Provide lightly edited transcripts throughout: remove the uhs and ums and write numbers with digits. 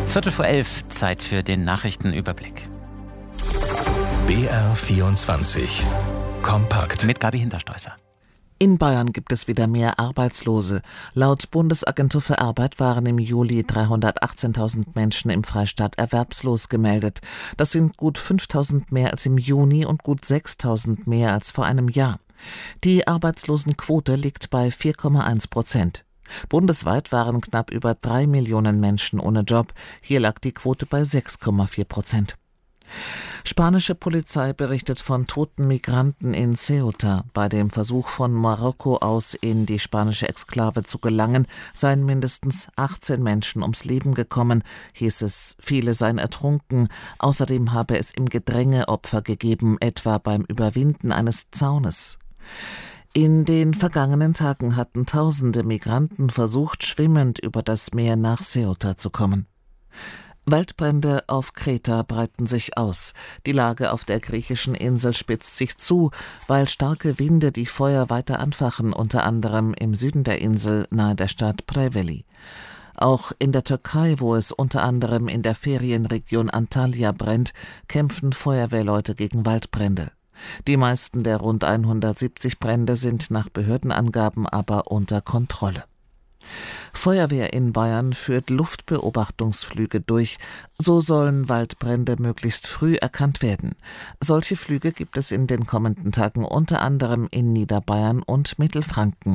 11:15, Zeit für den Nachrichtenüberblick. BR24 kompakt Mit Gabi Hinterstoißer. In Bayern gibt es wieder mehr Arbeitslose. Laut Bundesagentur für Arbeit waren im Juli 318.000 Menschen im Freistaat erwerbslos gemeldet. Das sind gut 5.000 mehr als im Juni und gut 6.000 mehr als vor einem Jahr. Die Arbeitslosenquote liegt bei 4,1%. Bundesweit waren knapp über 3 Millionen Menschen ohne Job. Hier lag die Quote bei 6,4%. Spanische Polizei berichtet von toten Migranten in Ceuta. Bei dem Versuch von Marokko aus in die spanische Exklave zu gelangen, seien mindestens 18 Menschen ums Leben gekommen, hieß es. Viele seien ertrunken. Außerdem habe es im Gedränge Opfer gegeben, etwa beim Überwinden eines Zaunes. In den vergangenen Tagen hatten Tausende Migranten versucht, schwimmend über das Meer nach Ceuta zu kommen. Waldbrände auf Kreta breiten sich aus. Die Lage auf der griechischen Insel spitzt sich zu, weil starke Winde die Feuer weiter anfachen, unter anderem im Süden der Insel nahe der Stadt Preveli. Auch in der Türkei, wo es unter anderem in der Ferienregion Antalya brennt, kämpfen Feuerwehrleute gegen Waldbrände. Die meisten der rund 170 Brände sind nach Behördenangaben aber unter Kontrolle. Feuerwehr in Bayern führt Luftbeobachtungsflüge durch. So sollen Waldbrände möglichst früh erkannt werden. Solche Flüge gibt es in den kommenden Tagen unter anderem in Niederbayern und Mittelfranken.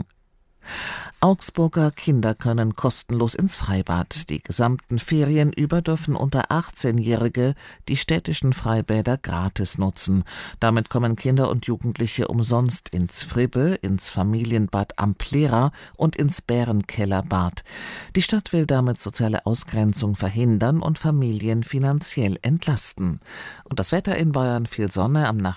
Augsburger Kinder können kostenlos ins Freibad. Die gesamten Ferien über dürfen unter 18-Jährige die städtischen Freibäder gratis nutzen. Damit kommen Kinder und Jugendliche umsonst ins Fribbe, ins Familienbad Amplera und ins Bärenkellerbad. Die Stadt will damit soziale Ausgrenzung verhindern und Familien finanziell entlasten. Und das Wetter in Bayern: viel Sonne, am Nachmittag